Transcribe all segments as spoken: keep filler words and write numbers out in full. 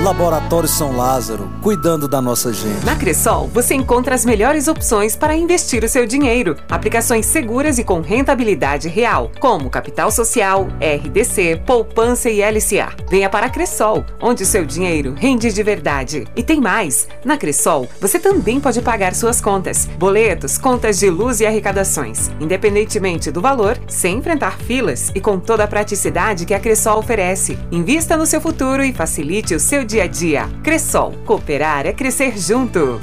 Laboratório São Lázaro, cuidando da nossa gente. Na Cressol, você encontra as melhores opções para investir o seu dinheiro. Aplicações seguras e com rentabilidade real, como Capital Social, R D C, Poupança e L C A. Venha para a Cressol, onde o seu dinheiro rende de verdade. E tem mais! Na Cressol, você também pode pagar suas contas, boletos, contas de luz e arrecadações, independentemente do valor, sem enfrentar filas e com toda a praticidade que a Cressol oferece. Invista no seu futuro e facilite o seu dia a dia. Cressol, cooperar é crescer junto.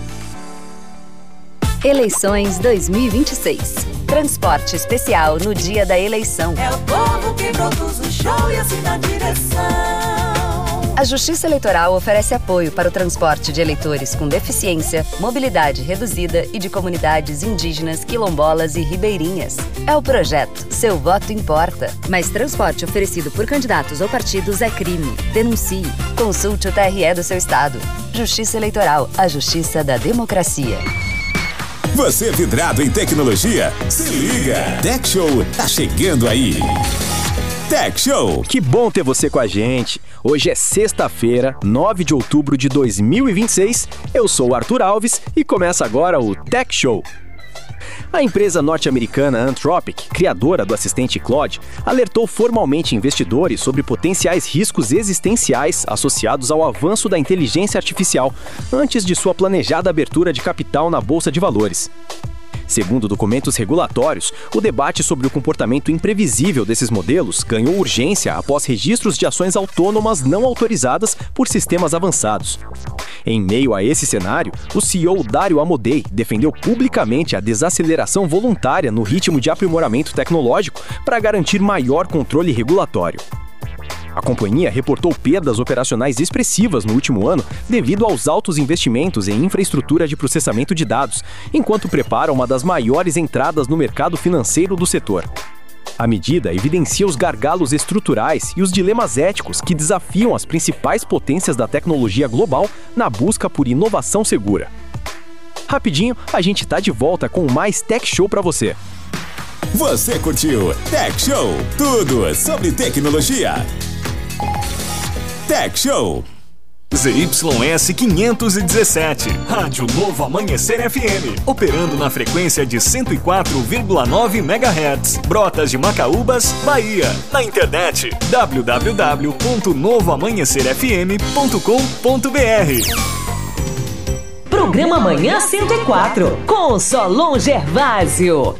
Eleições dois mil e vinte e seis. Transporte especial no dia da eleição. É o povo que produz o show e assina a direção. A Justiça Eleitoral oferece apoio para o transporte de eleitores com deficiência, mobilidade reduzida e de comunidades indígenas, quilombolas e ribeirinhas. É o projeto Seu Voto Importa. Mas transporte oferecido por candidatos ou partidos é crime. Denuncie. Consulte o T R E do seu estado. Justiça Eleitoral, a justiça da democracia. Você vidrado em tecnologia? Se liga! Tech Show tá chegando aí! Tech Show! Que bom ter você com a gente! Hoje é sexta-feira, nove de outubro de dois mil e vinte e seis. Eu sou o Arthur Alves e começa agora o Tech Show. A empresa norte-americana Anthropic, criadora do assistente Claude, alertou formalmente investidores sobre potenciais riscos existenciais associados ao avanço da inteligência artificial, antes de sua planejada abertura de capital na Bolsa de Valores. Segundo documentos regulatórios, o debate sobre o comportamento imprevisível desses modelos ganhou urgência após registros de ações autônomas não autorizadas por sistemas avançados. Em meio a esse cenário, o C E O Dario Amodei defendeu publicamente a desaceleração voluntária no ritmo de aprimoramento tecnológico para garantir maior controle regulatório. A companhia reportou perdas operacionais expressivas no último ano devido aos altos investimentos em infraestrutura de processamento de dados, enquanto prepara uma das maiores entradas no mercado financeiro do setor. A medida evidencia os gargalos estruturais e os dilemas éticos que desafiam as principais potências da tecnologia global na busca por inovação segura. Rapidinho, a gente tá de volta com mais Tech Show para você. Você curtiu Tech Show? Tudo sobre tecnologia. Tech Show. Z Y S quinhentos e dezessete, Rádio Novo Amanhecer F M, operando na frequência de cento e quatro vírgula nove megahertz, Brotas de Macaúbas, Bahia. Na internet, w w w ponto novo amanhecer f m ponto com ponto b r. Programa Manhã cento e quatro, com Solon Gervásio.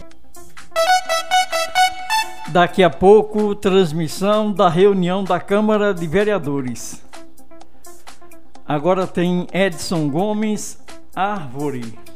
Daqui a pouco, transmissão da reunião da Câmara de Vereadores. Agora tem Edson Gomes, Árvore.